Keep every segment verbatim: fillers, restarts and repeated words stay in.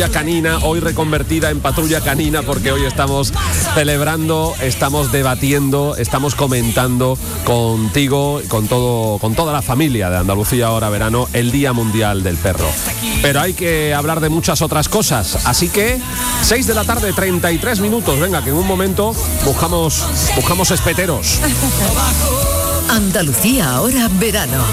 Canina, hoy reconvertida en patrulla canina, porque hoy estamos celebrando, estamos debatiendo, estamos comentando contigo, con todo, con toda la familia de Andalucía Ahora Verano, el Día Mundial del Perro. Pero hay que hablar de muchas otras cosas, así que seis de la tarde, treinta y tres minutos. Venga, que en un momento buscamos, buscamos espeteros. Andalucía Ahora Verano.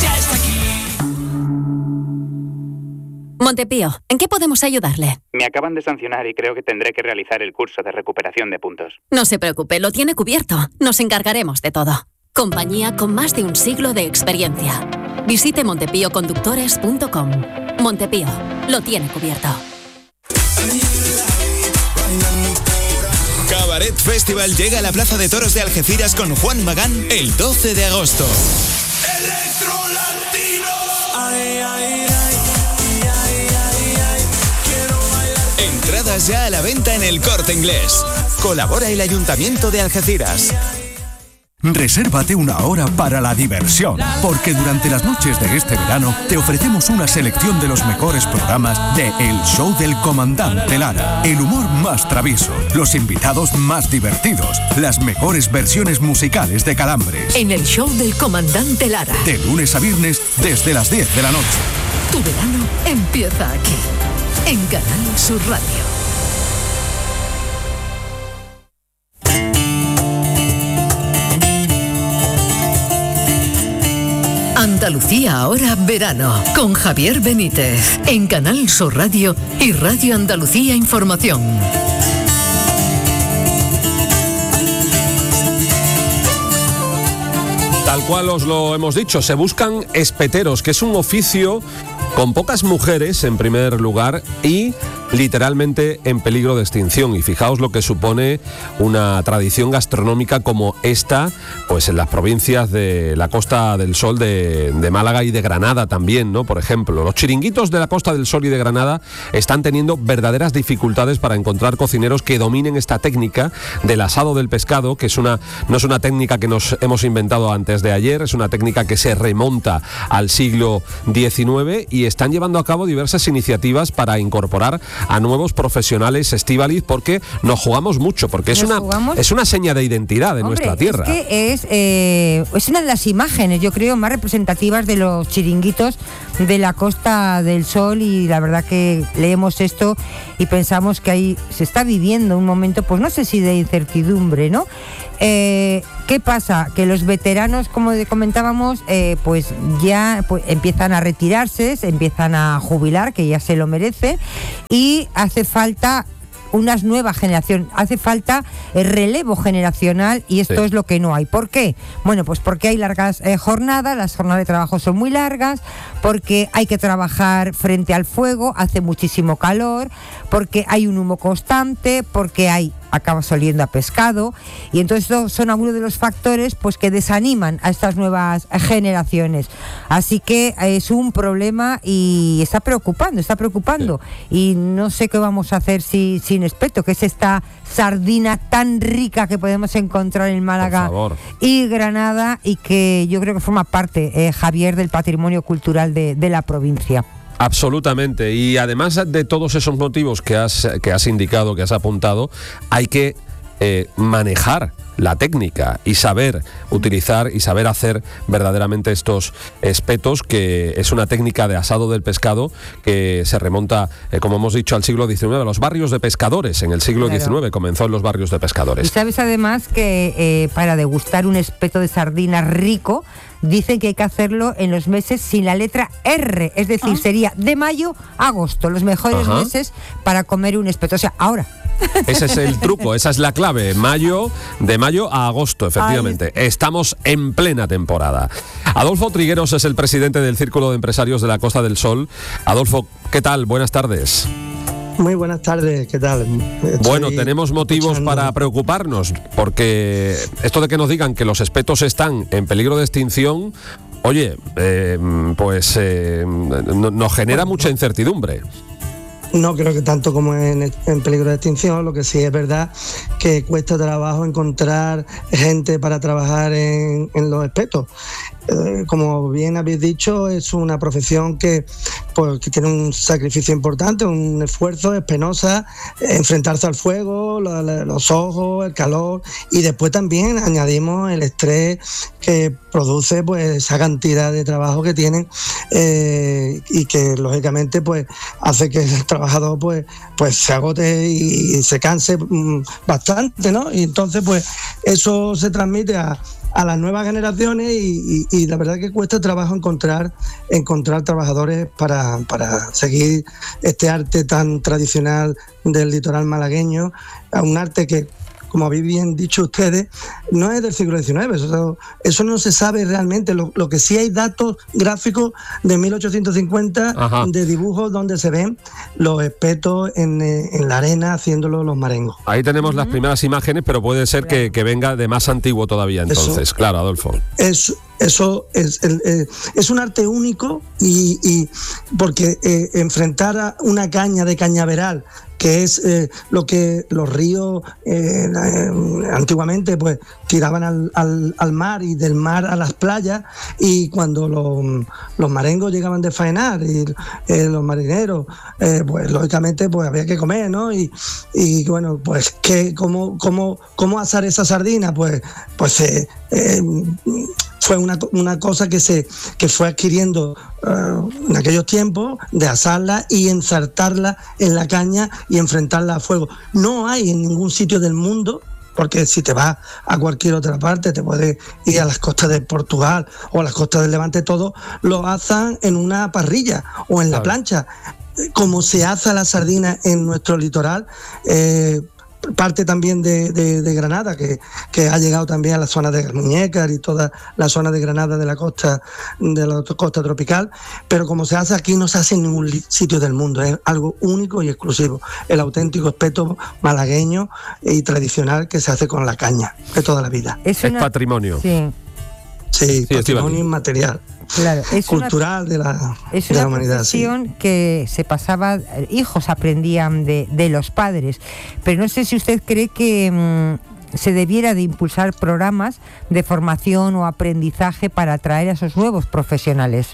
Montepío, ¿en qué podemos ayudarle? Me acaban de sancionar y creo que tendré que realizar el curso de recuperación de puntos. No se preocupe, lo tiene cubierto. Nos encargaremos de todo. Compañía con más de un siglo de experiencia. Visite montepío conductores punto com. Montepío, lo tiene cubierto. Cabaret Festival llega a la Plaza de Toros de Algeciras con Juan Magán el doce de agosto. Electro Latino. Ay, ay, ay. Entradas ya a la venta en El Corte Inglés. Colabora el Ayuntamiento de Algeciras. Resérvate una hora para la diversión, porque durante las noches de este verano te ofrecemos una selección de los mejores programas de El Show del Comandante Lara. El humor más travieso, los invitados más divertidos, las mejores versiones musicales de Calambres. En El Show del Comandante Lara. De lunes a viernes desde las diez de la noche. Tu verano empieza aquí, en Canal Sur Radio. Andalucía Ahora Verano, con Javier Benítez, en Canal Sur Radio y Radio Andalucía Información. Tal cual os lo hemos dicho, se buscan espeteros, que es un oficio con pocas mujeres en primer lugar y literalmente en peligro de extinción. Y fijaos lo que supone una tradición gastronómica como esta, pues en las provincias de la Costa del Sol de, de Málaga y de Granada también, ¿no? Por ejemplo, los chiringuitos de la Costa del Sol y de Granada están teniendo verdaderas dificultades para encontrar cocineros que dominen esta técnica del asado del pescado, que es una, no es una técnica que nos hemos inventado antes de ayer, es una técnica que se remonta al siglo diecinueve y están llevando a cabo diversas iniciativas para incorporar a nuevos profesionales, Estíbaliz, porque nos jugamos mucho, porque es una, es una seña de identidad de Hombre, nuestra tierra. Es que es, eh, es una de las imágenes, yo creo, más representativas de los chiringuitos de la Costa del Sol, y la verdad que leemos esto y pensamos que ahí se está viviendo un momento, pues no sé si de incertidumbre, ¿no? Eh, ¿Qué pasa? Que los veteranos, como comentábamos, eh, pues ya pues, empiezan a retirarse, se empiezan a jubilar, que ya se lo merece, y hace falta una nueva generación, hace falta el relevo generacional, y esto sí. Es lo que no hay. ¿Por qué? Bueno, pues porque hay largas eh, jornadas, las jornadas de trabajo son muy largas, porque hay que trabajar frente al fuego, hace muchísimo calor, porque hay un humo constante, porque hay acaba oliendo a pescado, y entonces estos son algunos de los factores pues que desaniman a estas nuevas generaciones. Así que es un problema y está preocupando, está preocupando. Sí. Y no sé qué vamos a hacer si, sin espeto, que es esta sardina tan rica que podemos encontrar en Málaga y Granada, y que yo creo que forma parte, eh, Javier, del patrimonio cultural de, de la provincia. Absolutamente, y además de todos esos motivos que has, que has indicado, que has apuntado, hay que eh, manejar la técnica y saber utilizar y saber hacer verdaderamente estos espetos, que es una técnica de asado del pescado que se remonta, eh, como hemos dicho, al siglo diecinueve, a los barrios de pescadores. En el siglo claro. diecinueve comenzó en los barrios de pescadores. Y sabes además que eh, para degustar un espeto de sardina rico, dicen que hay que hacerlo en los meses sin la letra R, es decir, ah. sería de mayo a agosto, los mejores Ajá. meses para comer un espeto. O sea, ahora. Ese es el truco, esa es la clave. Mayo, de mayo a agosto, efectivamente. Ay. Estamos en plena temporada. Adolfo Trigueros es el presidente del Círculo de Empresarios de la Costa del Sol. Adolfo, ¿qué tal? Buenas tardes. Muy buenas tardes, ¿qué tal? Estoy bueno, tenemos motivos escuchando. para preocuparnos, porque esto de que nos digan que los espetos están en peligro de extinción, oye, eh, pues eh, no, nos genera mucha incertidumbre. No creo que tanto como en, en peligro de extinción, lo que sí es verdad que cuesta trabajo encontrar gente para trabajar en, en los espetos. Eh, como bien habéis dicho, es una profesión que pues que tiene un sacrificio importante, un esfuerzo, es penosa, eh, enfrentarse al fuego, lo, lo, los ojos, el calor, y después también añadimos el estrés que produce pues esa cantidad de trabajo que tienen, eh, y que lógicamente pues hace que el trabajador pues, pues se agote y, y se canse mmm, bastante, ¿no? Y entonces pues eso se transmite a a las nuevas generaciones y, y, y la verdad que cuesta trabajo encontrar encontrar trabajadores para, para seguir este arte tan tradicional del litoral malagueño, un arte que, como habéis bien dicho ustedes, no es del siglo diecinueve, eso, eso no se sabe realmente. Lo, lo que sí hay datos gráficos de mil ochocientos cincuenta, Ajá. de dibujos donde se ven los espetos en, en la arena haciéndolo los marengos. Ahí tenemos uh-huh. las primeras imágenes, pero puede ser que, que venga de más antiguo todavía entonces. Eso, claro, Adolfo. Es, eso es, el, eh, es un arte único y, y porque eh, enfrentar a una caña de cañaveral, que es eh, lo que los ríos eh, eh, antiguamente pues tiraban al, al, al mar, y del mar a las playas, y cuando los, los marengos llegaban de faenar y eh, los marineros eh, pues lógicamente pues había que comer, ¿no? Y, y bueno, pues que cómo, cómo, cómo asar esa sardina, pues pues eh, eh, fue una, una cosa que se que fue adquiriendo uh, en aquellos tiempos, de asarla y ensartarla en la caña y enfrentarla a fuego. No hay en ningún sitio del mundo, porque si te vas a cualquier otra parte, te puedes ir a las costas de Portugal o a las costas del Levante, todo lo asan en una parrilla o en la claro. plancha. Como se asa la sardina en nuestro litoral, eh, parte también de, de, de Granada, que, que ha llegado también a la zona de Muñécar y toda la zona de Granada de la costa de la costa tropical, pero como se hace aquí no se hace en ningún sitio del mundo, es algo único y exclusivo, el auténtico espeto malagueño y tradicional que se hace con la caña de toda la vida. Es, una... es patrimonio. Sí. Sí, sí, patrimonio inmaterial. Claro, es cultural una, de la, es de una la humanidad. profesión sí. que se pasaba, hijos aprendían de, de los padres, pero no sé si usted cree que mmm, se debiera de impulsar programas de formación o aprendizaje para atraer a esos nuevos profesionales.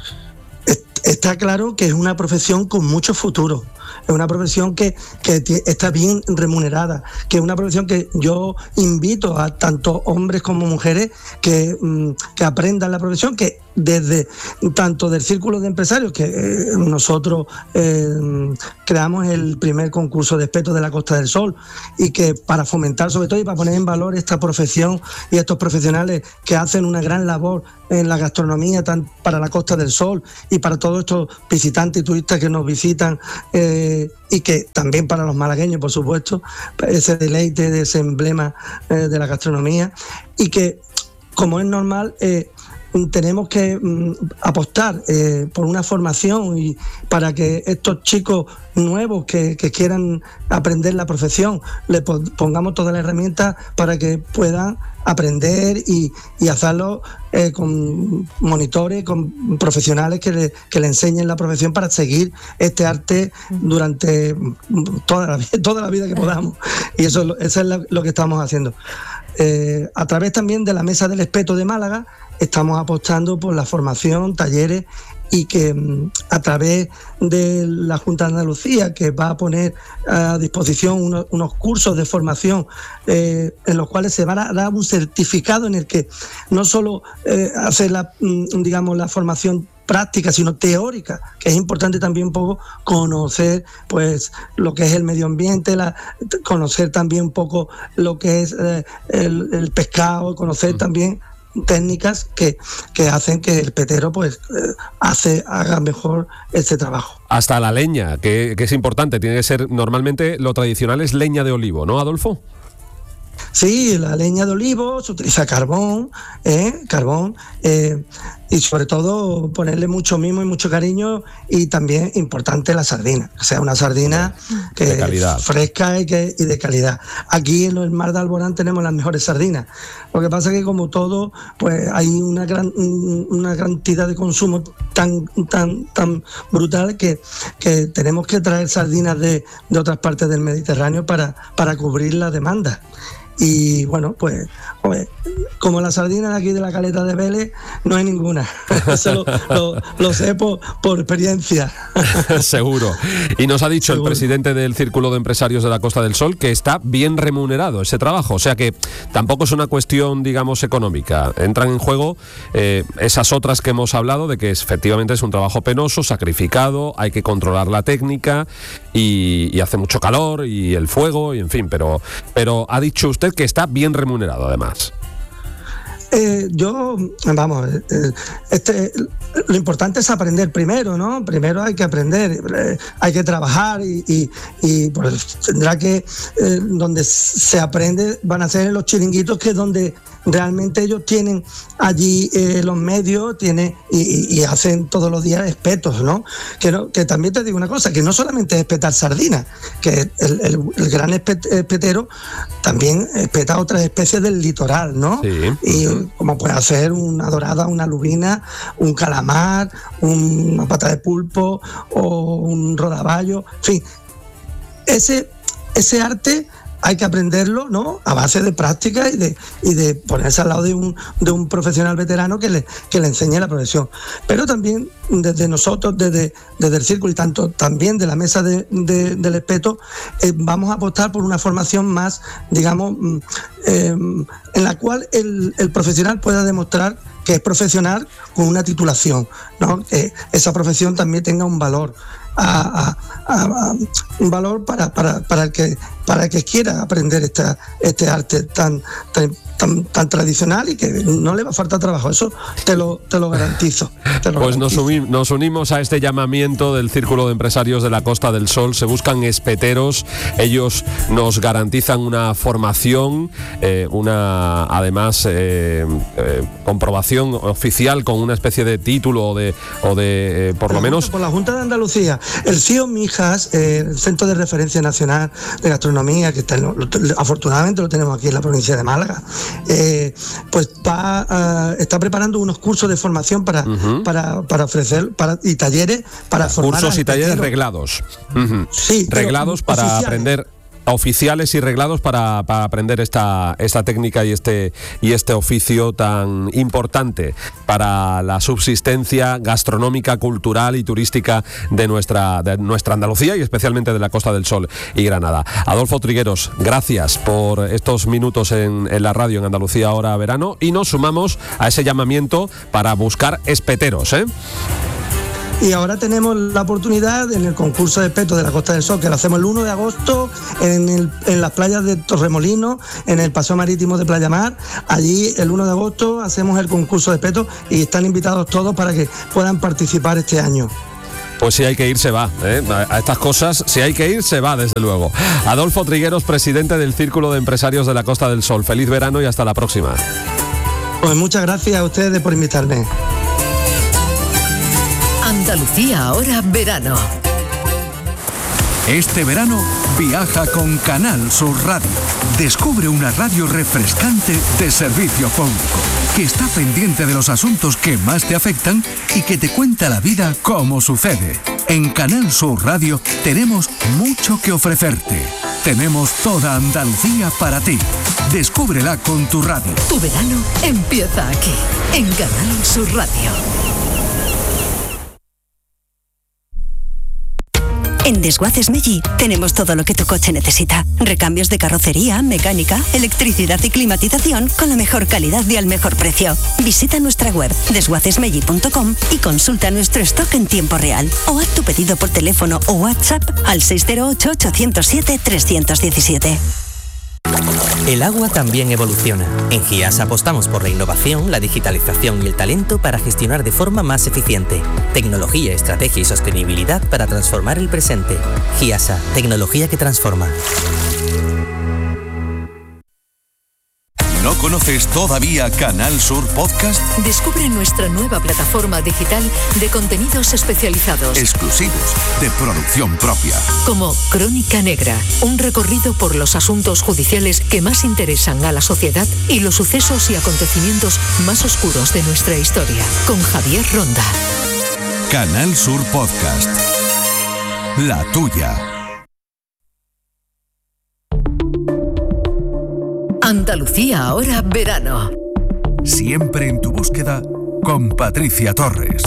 Está claro que es una profesión con mucho futuro, es una profesión que, que está bien remunerada, que es una profesión que yo invito a tanto hombres como mujeres que, que aprendan la profesión, que desde tanto del círculo de empresarios, que eh, nosotros eh, creamos el primer concurso de espetos de la Costa del Sol, y que para fomentar sobre todo y para poner en valor esta profesión y estos profesionales que hacen una gran labor en la gastronomía tan para la Costa del Sol y para todos estos visitantes y turistas que nos visitan, eh, y que también para los malagueños, por supuesto, ese deleite de ese emblema eh, de la gastronomía, y que, como es normal, eh, tenemos que mm, apostar eh, por una formación y para que estos chicos nuevos que, que quieran aprender la profesión le pongamos todas las herramientas para que puedan aprender y, y hacerlo eh, con monitores, con profesionales que le, que le enseñen la profesión para seguir este arte durante toda la, toda la vida que podamos. Y eso, eso es lo, lo que estamos haciendo. Eh, a través también de la Mesa del Espeto de Málaga estamos apostando por la formación, talleres, y que a través de la Junta de Andalucía, que va a poner a disposición unos, unos cursos de formación eh, en los cuales se va a dar un certificado en el que no solo eh, hace la, digamos, la formación práctica, sino teórica, que es importante también un poco conocer pues lo que es el medio ambiente, la, conocer también un poco lo que es eh, el, el pescado, conocer también técnicas que, que hacen que el petero pues eh, hace haga mejor este trabajo. Hasta la leña, que, que es importante, tiene que ser, normalmente lo tradicional es leña de olivo, ¿no, Adolfo? Sí, la leña de olivo, se utiliza carbón, ¿eh? carbón, eh, y sobre todo ponerle mucho mimo y mucho cariño, y también importante la sardina, que sea una sardina que es fresca y, que, y de calidad. Aquí en el Mar de Alborán tenemos las mejores sardinas. Lo que pasa es que, como todo, pues hay una gran una cantidad de consumo tan tan tan brutal que, que tenemos que traer sardinas de, de otras partes del Mediterráneo para, para cubrir la demanda. Y bueno, pues, pues como la sardina de aquí de la Caleta de Vélez, no hay ninguna. Eso lo, lo, lo sé por, por experiencia. Seguro. Y nos ha dicho Seguro. el presidente del Círculo de Empresarios de la Costa del Sol que está bien remunerado ese trabajo. O sea que tampoco es una cuestión, digamos, económica. Entran en juego eh, esas otras que hemos hablado, de que efectivamente es un trabajo penoso, sacrificado, hay que controlar la técnica y, y hace mucho calor y el fuego y en fin, pero, pero ha dicho usted que está bien remunerado además. Eh, yo, vamos, eh, este, lo importante es aprender primero, ¿no? Primero hay que aprender, eh, hay que trabajar y, y, y pues tendrá que, eh, donde se aprende van a ser en los chiringuitos, que es donde realmente ellos tienen allí eh, los medios, tienen y, y hacen todos los días espetos, ¿no? Que, no, que también te digo una cosa, que no solamente es espetar sardinas, que el, el, el gran espet, espetero también espeta otras especies del litoral, ¿no? Sí. Y como puede hacer una dorada, una lubina, un calamar, un, una pata de pulpo o un rodaballo, en fin, ese, ese arte hay que aprenderlo, ¿no? A base de práctica y de, y de ponerse al lado de un, de un profesional veterano que le, que le enseñe la profesión. Pero también desde nosotros, desde, desde el círculo y tanto también de la mesa de, de, del espeto, eh, vamos a apostar por una formación más, digamos, eh, en la cual el, el profesional pueda demostrar que es profesional con una titulación, ¿no? Que esa profesión también tenga un valor. A, a, a, un valor para, para, para el que para el que quiera aprender esta, este arte tan, tan, tan, tan tradicional y que no le va a faltar trabajo. Eso te lo, te lo garantizo. Te lo pues garantizo. Nos, uni, nos unimos a este llamamiento del Círculo de Empresarios de la Costa del Sol. Se buscan espeteros, ellos nos garantizan una formación, eh, una además eh, eh, comprobación oficial con una especie de título o de, o de eh, por lo menos... Por la Junta de Andalucía. El C I O Mijas, eh, el Centro de Referencia Nacional de Gastronomía, que está en lo, lo, afortunadamente lo tenemos aquí en la provincia de Málaga, eh, pues va, uh, está preparando unos cursos de formación para, uh-huh. para, para ofrecer para, y talleres para formar. Cursos y talleres reglados. Uh-huh. Sí, reglados para oficiales. aprender. Oficiales y reglados para, para aprender esta, esta técnica y este, y este oficio tan importante para la subsistencia gastronómica, cultural y turística de nuestra, de nuestra Andalucía y especialmente de la Costa del Sol y Granada. Adolfo Trigueros, gracias por estos minutos en, en la radio en Andalucía Ahora Verano, y nos sumamos a ese llamamiento para buscar espeteros, ¿eh? Y ahora tenemos la oportunidad en el concurso de espeto de la Costa del Sol, que lo hacemos el uno de agosto en, el, en las playas de Torremolinos, en el Paseo Marítimo de Playa Mar. Allí el uno de agosto hacemos el concurso de espeto y están invitados todos para que puedan participar este año. Pues si hay que ir, se va, ¿eh? A estas cosas, si hay que ir, se va, desde luego. Adolfo Trigueros, presidente del Círculo de Empresarios de la Costa del Sol. Feliz verano y hasta la próxima. Pues muchas gracias a ustedes por invitarme. Andalucía Ahora Verano. Este verano viaja con Canal Sur Radio. Descubre una radio refrescante de servicio público, que está pendiente de los asuntos que más te afectan y que te cuenta la vida como sucede. En Canal Sur Radio tenemos mucho que ofrecerte. Tenemos toda Andalucía para ti. Descúbrela con tu radio. Tu verano empieza aquí, en Canal Sur Radio. En Desguaces Meggi tenemos todo lo que tu coche necesita. Recambios de carrocería, mecánica, electricidad y climatización con la mejor calidad y al mejor precio. Visita nuestra web desguaces meggi punto com y consulta nuestro stock en tiempo real. O haz tu pedido por teléfono o WhatsApp al seis cero ocho, ocho cero siete, tres uno siete. El agua también evoluciona. En GIAS apostamos por la innovación, la digitalización y el talento para gestionar de forma más eficiente. Tecnología, estrategia y sostenibilidad para transformar el presente. GIASA, tecnología que transforma. ¿No conoces todavía Canal Sur Podcast? Descubre nuestra nueva plataforma digital de contenidos especializados. Exclusivos, de producción propia. Como Crónica Negra, un recorrido por los asuntos judiciales que más interesan a la sociedad y los sucesos y acontecimientos más oscuros de nuestra historia. Con Javier Ronda. Canal Sur Podcast. La tuya. Andalucía Ahora Verano. Siempre en tu búsqueda con Patricia Torres.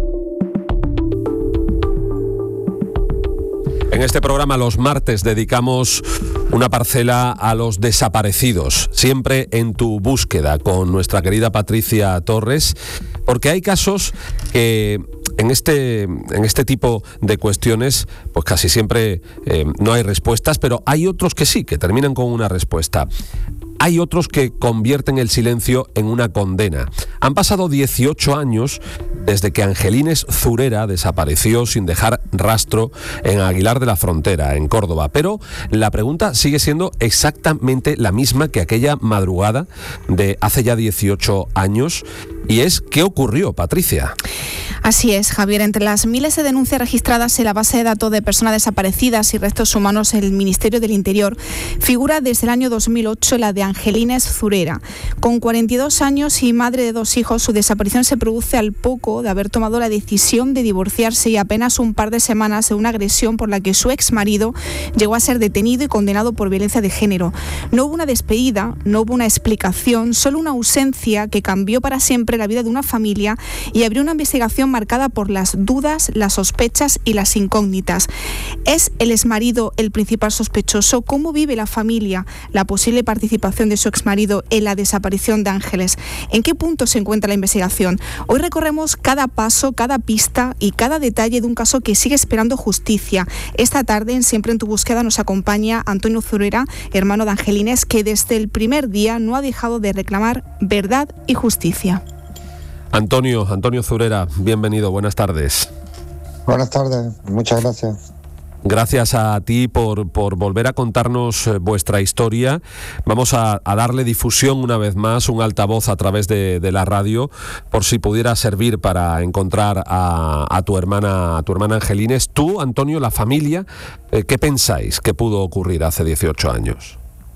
En este programa los martes dedicamos una parcela a los desaparecidos, siempre en tu búsqueda con nuestra querida Patricia Torres, porque hay casos que en este, en este tipo de cuestiones pues casi siempre eh, no hay respuestas, pero hay otros que sí, que terminan con una respuesta. Hay otros que convierten el silencio en una condena. Han pasado dieciocho años desde que Angelines Zurera desapareció sin dejar rastro en Aguilar de la Frontera, en Córdoba. Pero la pregunta sigue siendo exactamente la misma que aquella madrugada de hace ya dieciocho años. Y es, ¿qué ocurrió, Patricia? Así es, Javier. Entre las miles de denuncias registradas en la base de datos de personas desaparecidas y restos humanos en el Ministerio del Interior, figura desde el año dos mil ocho la de Angelines Zurera. Con cuarenta y dos años y madre de dos hijos, su desaparición se produce al poco de haber tomado la decisión de divorciarse y apenas un par de semanas de una agresión por la que su exmarido llegó a ser detenido y condenado por violencia de género. No hubo una despedida, no hubo una explicación, solo una ausencia que cambió para siempre la vida de una familia y abrió una investigación marcada por las dudas, las sospechas y las incógnitas. ¿Es el exmarido el principal sospechoso? ¿Cómo vive la familia la posible participación de su exmarido en la desaparición de Ángeles? ¿En qué punto se encuentra la investigación? Hoy recorremos cada paso, cada pista y cada detalle de un caso que sigue esperando justicia. Esta tarde, en Siempre en tu búsqueda, nos acompaña Antonio Zurera, hermano de Angelines, que desde el primer día no ha dejado de reclamar verdad y justicia. Antonio, Antonio Zurera, bienvenido, buenas tardes. Buenas tardes, muchas gracias. Gracias a ti por, por volver a contarnos eh, vuestra historia. Vamos a, a darle difusión una vez más, un altavoz a través de, de la radio, por si pudiera servir para encontrar a, a tu hermana, a tu hermana Angelines. Tú, Antonio, la familia, eh, ¿qué pensáis que pudo ocurrir hace dieciocho años?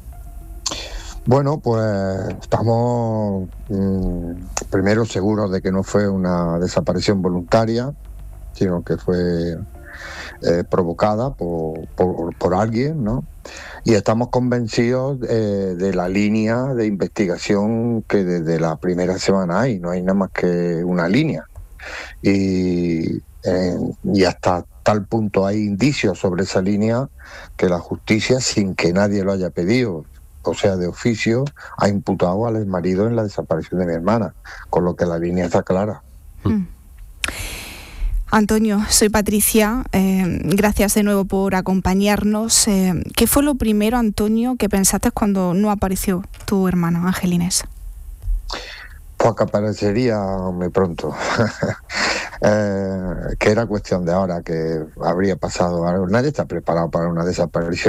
Bueno, pues estamos mmm, primero seguros de que no fue una desaparición voluntaria, sino que fue eh, provocada por, por, por alguien, ¿no? Y estamos convencidos eh, de la línea de investigación que desde la primera semana hay, no hay nada más que una línea. Y, eh, y hasta tal punto hay indicios sobre esa línea que la justicia, sin que nadie lo haya pedido, o sea, de oficio, ha imputado al exmarido en la desaparición de mi hermana, con lo que la línea está clara. Mm. Antonio, soy Patricia, eh, gracias de nuevo por acompañarnos. Eh, ¿Qué fue lo primero, Antonio, que pensaste cuando no apareció tu hermana Angelines? Pues que aparecería muy pronto, eh, que era cuestión de ahora, que habría pasado algo. Nadie está preparado para una desaparición.